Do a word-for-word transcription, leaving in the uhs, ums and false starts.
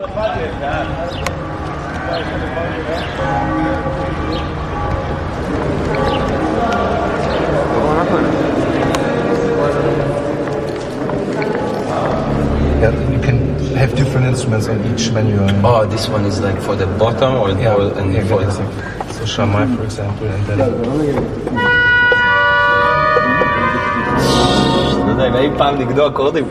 Yeah, you can have different instruments on each menu. Oh, this one is like for the bottom or yeah, or, and yeah, for the... So Shamai, for example, and then... לא יודע, אם אי פעם נגדו אקורדים